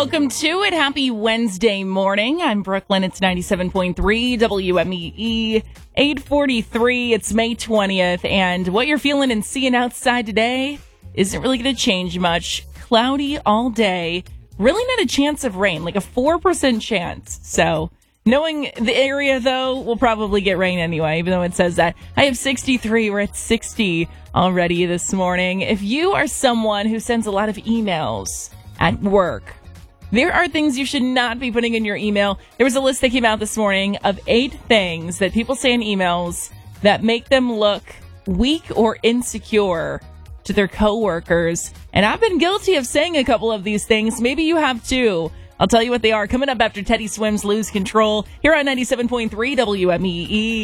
Welcome to it. Happy Wednesday morning. I'm Brooklyn. It's 97.3 WMEE, 8:43. It's May 20th. And what you're feeling and seeing outside today isn't really going to change much. Cloudy all day. Really not a chance of rain, like a 4% chance. So knowing the area, though, we'll probably get rain anyway, even though it says that. I have 63. We're at 60 already this morning. If you are someone who sends a lot of emails at work, there are things you should not be putting in your email. There was a list that came out this morning of 8 things that people say in emails that make them look weak or insecure to their coworkers. And I've been guilty of saying a couple of these things. Maybe you have too. I'll tell you what they are coming up after Teddy Swims Lose Control here on 97.3 WMEE.